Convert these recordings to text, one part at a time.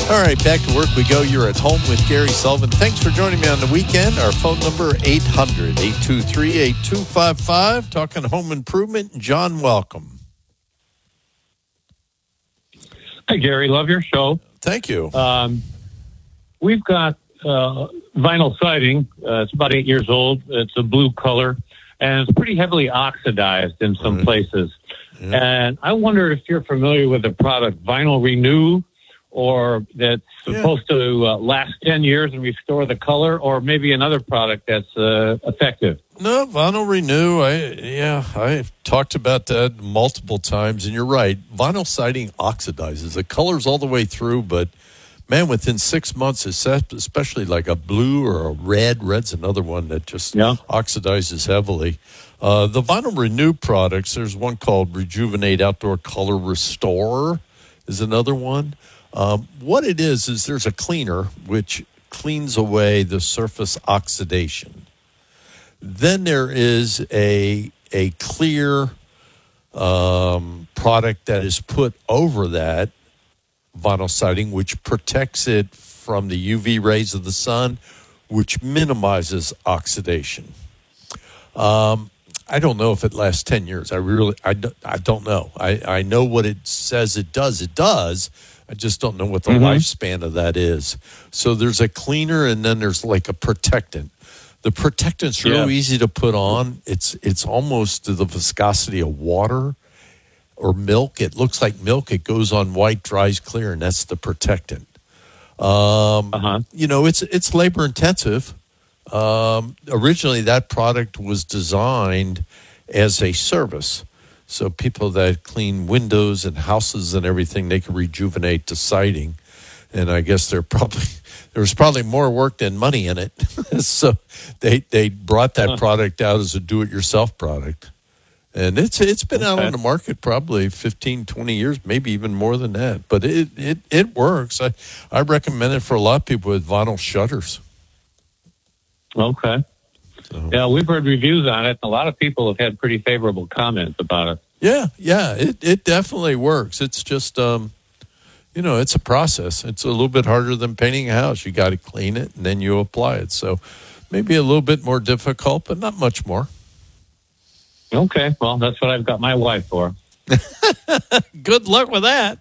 All right, back to work we go. You're at home with Gary Sullivan. Thanks for joining me on the weekend. Our phone number, 800-823-8255. Talking home improvement. John, welcome. Hi, Gary. Love your show. Thank you. We've got vinyl siding. It's about 8 years old. It's a blue color, and it's pretty heavily oxidized in some places. Yeah. And I wonder if you're familiar with the product Vinyl Renew, or that's supposed to last 10 years and restore the color, or maybe another product that's effective. No, Vinyl Renew. I've talked about that multiple times, and you're right. Vinyl siding oxidizes. The color's all the way through, but man, within 6 months, especially like a blue or a red. Red's another one that just oxidizes heavily. The Vinyl Renew products, there's one called Rejuvenate Outdoor Color Restorer is another one. What it is there's a cleaner which cleans away the surface oxidation. Then there is a clear product that is put over that vinyl siding, which protects it from the UV rays of the sun, which minimizes oxidation. I don't know if it lasts 10 years. I don't know. I know what it says it does. It does. I just don't know what the lifespan of that is. So there's a cleaner, and then there's like a protectant. The protectant's real easy to put on. It's almost to the viscosity of water or milk. It looks like milk. It goes on white, dries clear, and that's the protectant. It's labor intensive. Originally, that product was designed as a service. So people that clean windows and houses and everything, they can rejuvenate the siding. And I guess there was probably more work than money in it. So they brought that product out as a do-it-yourself product. And it's been out on the market probably 15, 20 years, maybe even more than that. But it works. I recommend it for a lot of people with vinyl shutters. Okay. So. Yeah, we've heard reviews on it. A lot of people have had pretty favorable comments about it. Yeah, it definitely works. It's just, it's a process. It's a little bit harder than painting a house. You got to clean it, and then you apply it. So maybe a little bit more difficult, but not much more. Okay, well, that's what I've got my wife for. Good luck with that.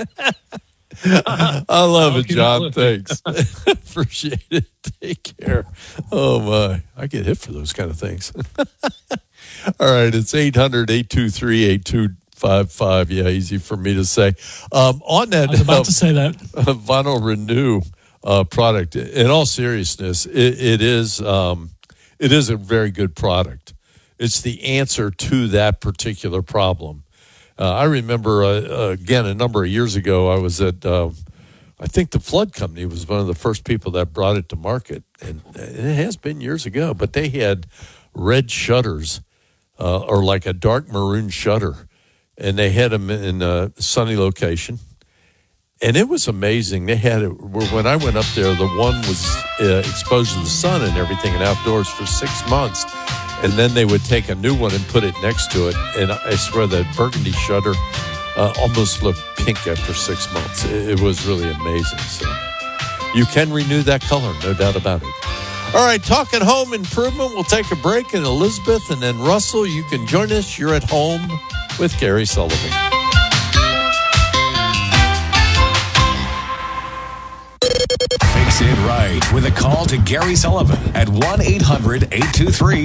I love it, John. Thanks. Appreciate it. Take care. Oh, my. I get hit for those kind of things. All right. It's 800-823-8255. Yeah, easy for me to say. On that, I was about to say that. Vinyl Renew product, in all seriousness, it is a very good product. It's the answer to that particular problem. I remember, again, a number of years ago, I was at, I think the Flood Company was one of the first people that brought it to market. And it has been years ago, but they had red shutters or like a dark maroon shutter. And they had them in a sunny location. And it was amazing. They had it, when I went up there, the one was exposed to the sun and everything and outdoors for 6 months. And then they would take a new one and put it next to it. And I swear that burgundy shutter almost looked pink after 6 months. It was really amazing. So you can renew that color, no doubt about it. All right, talking home improvement. We'll take a break. And Elizabeth and then Russell, you can join us. You're at home with Gary Sullivan. Fix it right with a call to Gary Sullivan at 1-800-823